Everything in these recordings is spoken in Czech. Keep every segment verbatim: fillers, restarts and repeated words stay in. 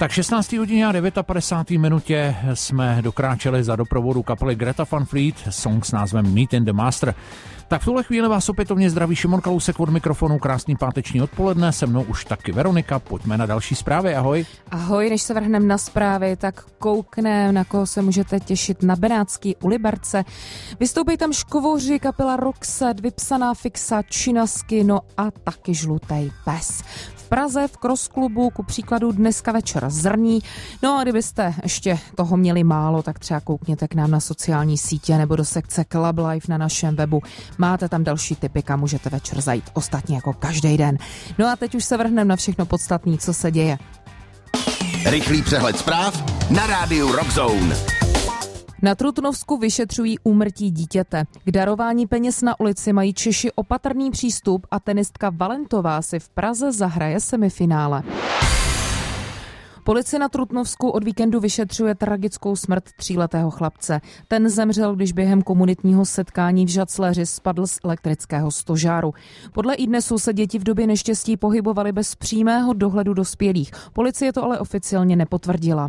Tak šestnácté hodině a padesáté devět minutě jsme dokráčeli za doprovodu kapely Greta Van Fleet, song s názvem Meet in the Master. Tak v tuhle chvíli vás opětovně zdraví Šimon Kalousek od mikrofonu, krásný páteční odpoledne, se mnou už taky Veronika, pojďme na další zprávy, ahoj. Ahoj, než se vrhneme na zprávy, tak koukne, na koho se můžete těšit na Benátský u Liberce. Vystoupí tam Škovoři, kapela Roxette, Vypsaná fixa, Činasky, no a taky Žlutej pes. V Praze v Cross klubu ku příkladu dneska večer Zrní. No a kdybyste ještě toho měli málo, tak třeba koukněte k nám na sociální sítě nebo do sekce Club Life na našem webu. Máte tam další tipy, kam můžete večer zajít, ostatně jako každý den. No a teď už se vrhneme na všechno podstatné, co se děje. Rychlý přehled zpráv na rádiu Rock Zone. Na Trutnovsku vyšetřují úmrtí dítěte. K darování peněz na ulici mají Češi opatrný přístup a tenistka Valentová si v Praze zahraje semifinále. Policie na Trutnovsku od víkendu vyšetřuje tragickou smrt tříletého chlapce. Ten zemřel, když během komunitního setkání v Žacléři spadl z elektrického stožáru. Podle iDnesu se děti v době neštěstí pohybovaly bez přímého dohledu dospělých. Policie to ale oficiálně nepotvrdila.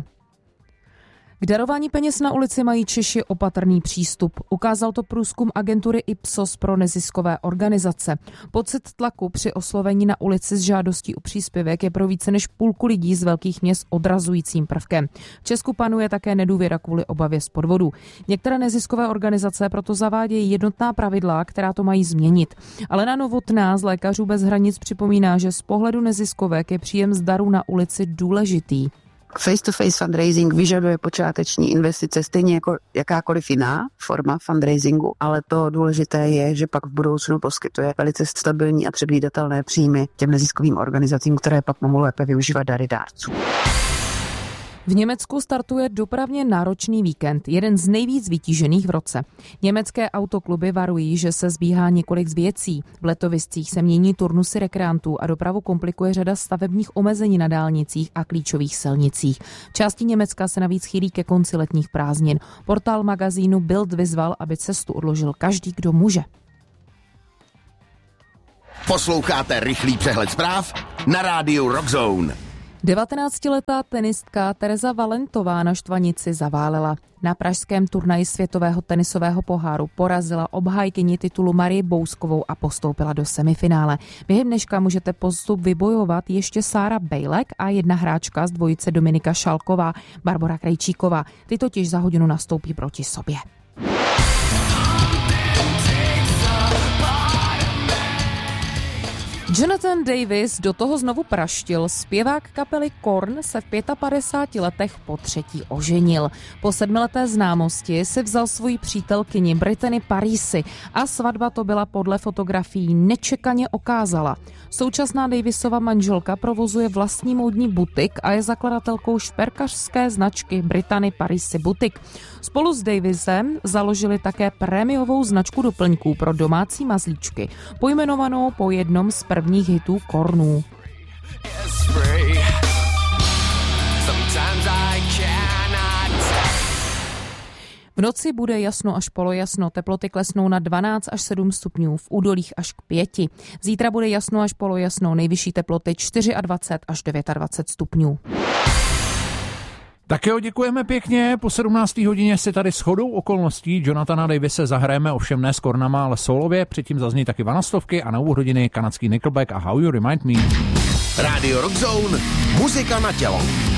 K darování peněz na ulici mají Češi opatrný přístup. Ukázal to průzkum agentury Ipsos pro neziskové organizace. Pocit tlaku při oslovení na ulici s žádostí o příspěvek je pro více než půlku lidí z velkých měst odrazujícím prvkem. V Česku panuje také nedůvěra kvůli obavě z podvodů. Některé neziskové organizace proto zavádějí jednotná pravidla, která to mají změnit. Alena Novotná z Lékařů bez hranic připomíná, že z pohledu neziskovek je příjem z darů na ulici důležitý. Face-to-face fundraising vyžaduje počáteční investice stejně jako jakákoliv jiná forma fundraisingu, ale to důležité je, že pak v budoucnu poskytuje velice stabilní a předvídatelné příjmy těm neziskovým organizacím, které pak mohou lépe využívat dary dárců. V Německu startuje dopravně náročný víkend, jeden z nejvíc vytížených v roce. Německé autokluby varují, že se zbíhá několik věcí. V letoviscích se mění turnusy rekreantů a dopravu komplikuje řada stavebních omezení na dálnicích a klíčových silnicích. V části Německa se navíc chýlí ke konci letních prázdnin. Portál magazínu Bild vyzval, aby cestu odložil každý, kdo může. Posloucháte rychlý přehled zpráv na rádiu Rock Zone. devatenáctiletá tenistka Tereza Valentová na štvanici zaválela. Na pražském turnaji světového tenisového poháru porazila obhájkyni titulu Marii Bouskovou a postoupila do semifinále. Během dneška můžete postup vybojovat ještě Sára Bejlek a jedna hráčka z dvojice Dominika Šalková, Barbora Krejčíková. Ty totiž za hodinu nastoupí proti sobě. Jonathan Davis do toho znovu praštil. Zpěvák kapely Korn se v padesát pěti letech po třetí oženil. Po sedmileté známosti si vzal svoji přítelkyni Brittany Parisi a svatba to byla podle fotografií nečekaně okázala. Současná Davisova manželka provozuje vlastní módní butik a je zakladatelkou šperkařské značky Brittany Parisi Butik. Spolu s Davisem založili také prémiovou značku doplňků pro domácí mazlíčky, pojmenovanou po jednom z prvních hitů Kornů. V noci bude jasno až polojasno, teploty klesnou na dvanáct až sedm stupňů, v údolích až k pěti. Zítra bude jasno až polojasno, nejvyšší teploty dvacet čtyři až dvacet devět stupňů. Tak jo, děkujeme pěkně. Po sedmnácté hodině si tady shodou okolností Jonathana Davise zahrajeme, ovšem ne s Kornama, ale solově. Předtím zazní taky Vanastovky a na úvod hodiny kanadský Nickelback a How You Remind Me. Radio Rock Zone, muzika na tělo.